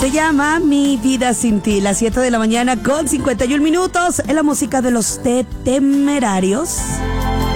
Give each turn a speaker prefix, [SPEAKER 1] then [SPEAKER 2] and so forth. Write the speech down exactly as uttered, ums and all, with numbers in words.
[SPEAKER 1] Se llama Mi Vida Sin Ti. Las siete de la mañana con cincuenta y un minutos. En la música de los Temerarios.